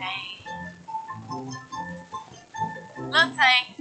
Hey. Look, Tay.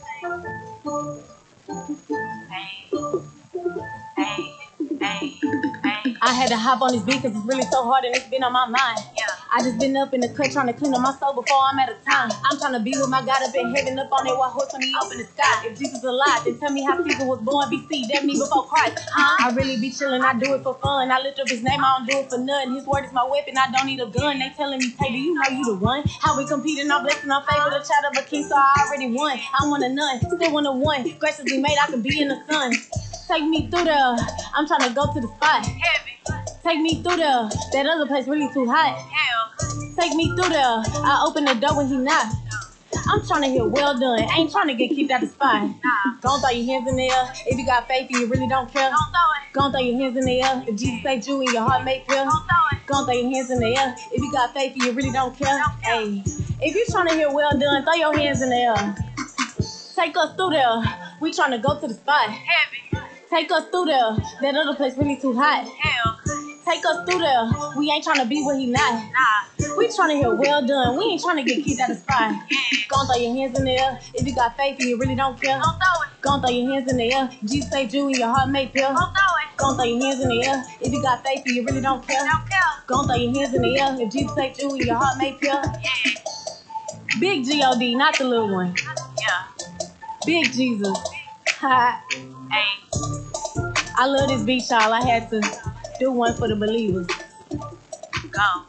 Hey. Hey. Hey. I had to hop on this beat because it's really so hard and it's been on my mind. Yeah. I just been up in the cut trying to clean up my soul before I'm out of time. I'm trying to be with my God up in heaven, up on that white horse when he opened the sky. If Jesus alive, then tell me how Caesar was born BC, that me before Christ. I really be chillin', I do it for fun. I lift up his name, I don't do it for nothing. His word is my weapon, I don't need a gun. They telling me, hey, do you know you the one? How we competing, I'm blessed and I'm favored, a child of a king, so I already won. I want a none, still want a one. Graciously made, I can be in the sun. Take me through there, I'm trying to go to the spot. Heavy. Take me through there, that other place really too hot. Hell. Take me through there, I open the door when he knock. I'm trying to hear well done, ain't trying to get kicked out the spot. Nah. Gon' throw your hands in the air, if you got faith and you really don't care. Don't throw it. Gon' throw your hands in the air, if Jesus say you and your heart make fear. Don't throw it. Gon' throw your hands in the air, if you got faith and you really don't care. Don't care. Hey, if you trying to hear well done, throw your hands in the air. Take us through there, we trying to go to the spot. Heavy. Take us through there, that other place really too hot. Hell. Take us through there, we ain't trying to be where he not. Nah. We trying to hear well done, we ain't trying to get kicked out the spot. Yeah. Gon' throw your hands in the air, if you got faith and you really don't care. Don't throw it. Gon' throw your hands in the air, Jesus say you and your heart make fear. Don't throw it. Gon' throw your hands in the air, if you got faith and you really don't care. Don't care. Gon' throw your hands in the air, if Jesus say you and your heart make fear. Yeah. Big G-O-D, not the little one. Yeah. Big Jesus. Ha. Hey. I love this beat, y'all. I had to do one for the believers. Go.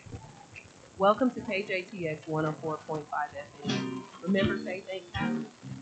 Welcome to KJTX 104.5 FM. Remember, say thank you.